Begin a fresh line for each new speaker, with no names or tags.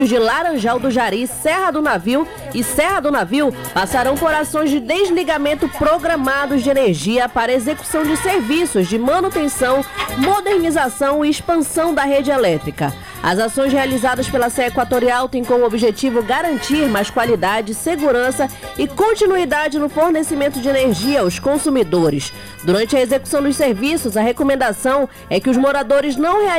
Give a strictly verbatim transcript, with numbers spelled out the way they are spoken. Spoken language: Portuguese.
de Laranjal do Jari, Serra do Navio e Serra do Navio passarão por ações de desligamento programados de energia para execução de serviços de manutenção, modernização e expansão da rede elétrica. As ações realizadas pela C E Equatorial têm como objetivo garantir mais qualidade, segurança e continuidade no fornecimento de energia aos consumidores. Durante a execução dos serviços, a recomendação é que os moradores não realizem